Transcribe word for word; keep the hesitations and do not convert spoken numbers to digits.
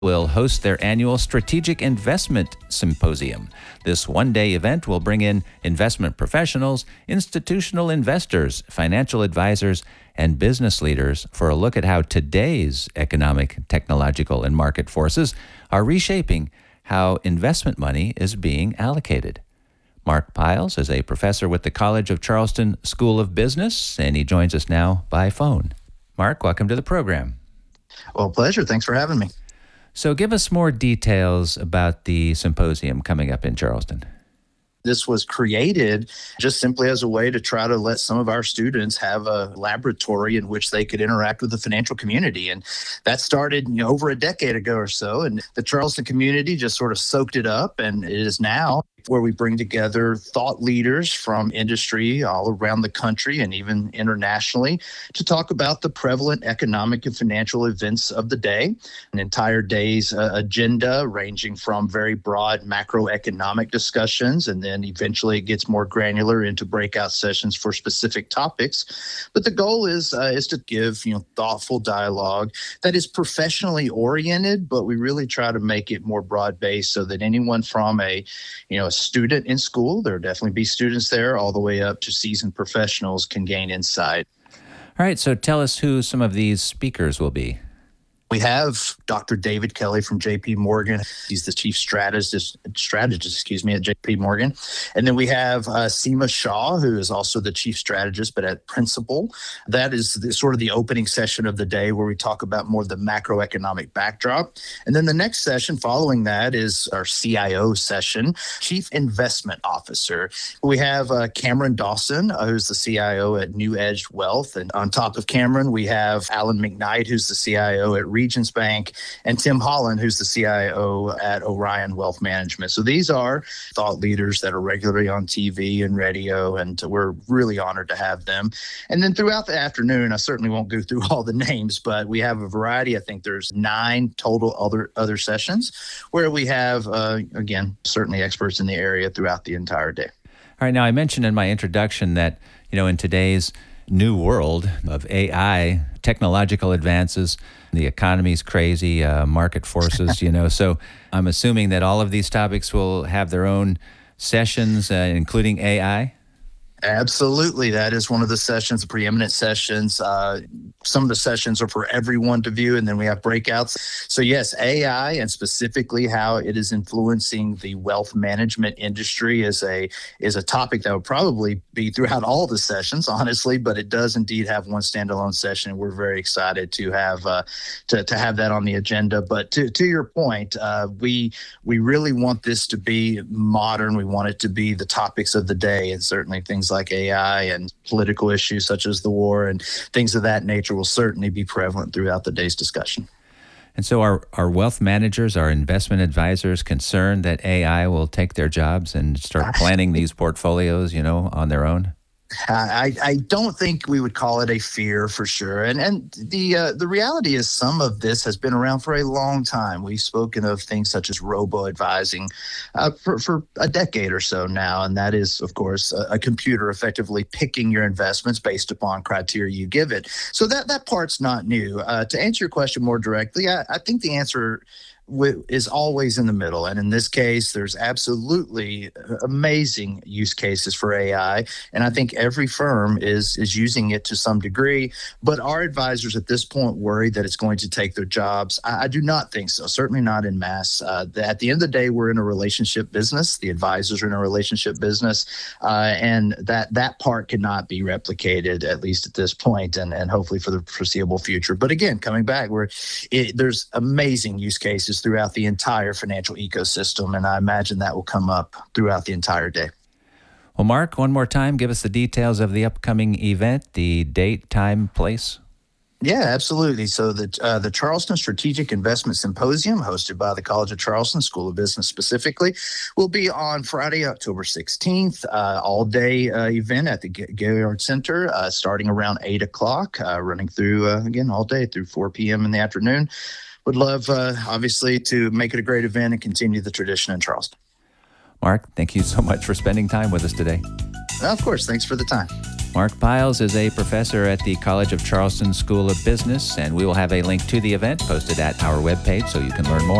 will host their annual Strategic Investment Symposium. This one-day event will bring in investment professionals, institutional investors, financial advisors, and business leaders for a look at how today's economic, technological, and market forces are reshaping how investment money is being allocated. Mark Piles is a professor with the College of Charleston School of Business, and he joins us now by phone. Mark, welcome to the program. Well, pleasure. Thanks for having me. So give us more details about the symposium coming up in Charleston. This was created just simply as a way to try to let some of our students have a laboratory in which they could interact with the financial community. And that started you know, over a decade ago or so. And the Charleston community just sort of soaked it up. And it is now where we bring together thought leaders from industry all around the country and even internationally to talk about the prevalent economic and financial events of the day. An entire day's uh, agenda ranging from very broad macroeconomic discussions, and then eventually it gets more granular into breakout sessions for specific topics. But the goal is uh, is to give you know thoughtful dialogue that is professionally oriented, but we really try to make it more broad-based so that anyone from a you know student in school, there'll definitely be students there, all the way up to seasoned professionals can gain insight. All right, so tell us who some of these speakers will be. We have Doctor David Kelly from J P Morgan. He's the chief strategist, strategist, excuse me, at J P Morgan. And then we have uh, Seema Shah, who is also the chief strategist, but at Principal. That is the, sort of the opening session of the day where we talk about more of the macroeconomic backdrop. And then the next session following that is our C I O session, Chief Investment Officer. We have uh, Cameron Dawson, uh, who's the C I O at New Edge Wealth. And on top of Cameron, we have Alan McKnight, who's the C I O at Regions Bank, and Tim Holland, who's the C I O at Orion Wealth Management. So these are thought leaders that are regularly on T V and radio, and we're really honored to have them. And then throughout the afternoon, I certainly won't go through all the names, but we have a variety. I think there's nine total other other sessions where we have, uh, again, certainly experts in the area throughout the entire day. All right, now I mentioned in my introduction that, you know, in today's new world of A I, technological advances, the economy's crazy, uh, market forces, you know. So I'm assuming that all of these topics will have their own sessions, uh, including A I? Absolutely. That is one of the sessions, the preeminent sessions. Uh, some of the sessions are for everyone to view, and then we have breakouts. So yes, A I, and specifically how it is influencing the wealth management industry, is a is a topic that would probably be throughout all the sessions, honestly, but it does indeed have one standalone session, and we're very excited to have uh, to, to have that on the agenda. But to, to your point, uh, we we really want this to be modern. We want it to be the topics of the day, and certainly things like A I and political issues such as the war and things of that nature will certainly be prevalent throughout the day's discussion. And so are, are wealth managers, are investment advisors concerned that A I will take their jobs and start planning these portfolios, you know, on their own? I, I don't think we would call it a fear for sure. And and the uh, the reality is some of this has been around for a long time. We've spoken of things such as robo-advising uh, for, for a decade or so now. And that is, of course, a, a computer effectively picking your investments based upon criteria you give it. So that, that part's not new. Uh, to answer your question more directly, I, I think the answer is always in the middle. And in this case, there's absolutely amazing use cases for A I. And I think every firm is is using it to some degree. But our advisors at this point worry that it's going to take their jobs. I, I do not think so, certainly not in mass. Uh, at the end of the day, we're in a relationship business. The advisors are in a relationship business. Uh, and that that part cannot be replicated, at least at this point, and, and hopefully for the foreseeable future. But again, coming back, we're, it, there's amazing use cases throughout the entire financial ecosystem, and I imagine that will come up throughout the entire day. Well, Mark, one more time, give us the details of the upcoming event, the date, time, place. Yeah, absolutely. So the uh, the Charleston Strategic Investment Symposium, hosted by the College of Charleston School of Business specifically, will be on Friday, October sixteenth, uh, all-day uh, event at the Gaillard Center, uh, starting around eight o'clock, uh, running through, uh, again, all day through four p.m. in the afternoon. Would love, uh, obviously, to make it a great event and continue the tradition in Charleston. Mark, thank you so much for spending time with us today. Of course. Thanks for the time. Mark Piles is a professor at the College of Charleston School of Business, and we will have a link to the event posted at our webpage so you can learn more.